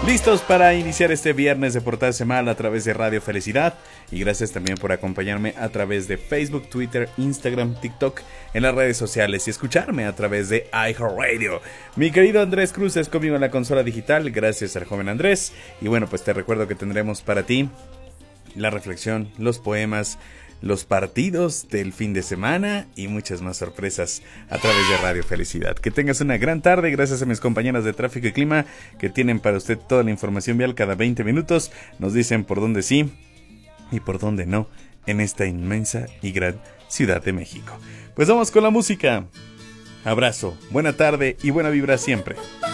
Listos para iniciar este viernes de Portarse Mal a través de Radio Felicidad. Y gracias también por acompañarme a través de Facebook, Twitter, Instagram, TikTok, en las redes sociales y escucharme a través de iHeartRadio. Mi querido Andrés Cruz es conmigo en la consola digital, gracias al joven Andrés. Y bueno, pues te recuerdo que tendremos para ti la reflexión, los poemas, los partidos del fin de semana y muchas más sorpresas a través de Radio Felicidad. Que tengas una gran tarde, gracias a mis compañeras de tráfico y clima que tienen para usted toda la información vial cada 20 minutos. Nos dicen por dónde sí y por dónde no en esta inmensa y gran Ciudad de México. Pues vamos con la música. Abrazo, buena tarde y buena vibra siempre.